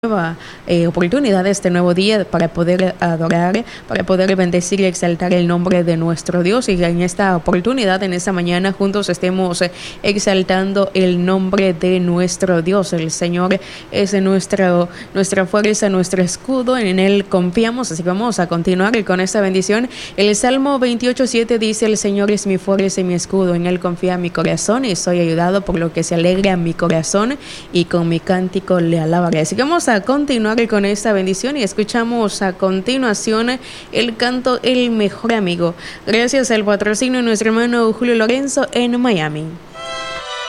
nueva oportunidad, este nuevo día para poder adorar, para poder bendecir y exaltar el nombre de nuestro Dios. Y en esta oportunidad, en esta mañana, juntos estemos exaltando el nombre de nuestro Dios. El Señor es nuestra fuerza, nuestro escudo, en Él confiamos. Así que vamos a continuar con esta bendición. El Salmo 28:7 dice: el Señor es mi fuerza y mi escudo, en Él confía mi corazón y soy ayudado, por lo que se alegra mi corazón y con mi cántico le alabaré. Así que vamos a continuar con esta bendición y escuchamos a continuación el canto El Mejor Amigo, gracias al patrocinio de nuestro hermano Julio Lorenzo en Miami.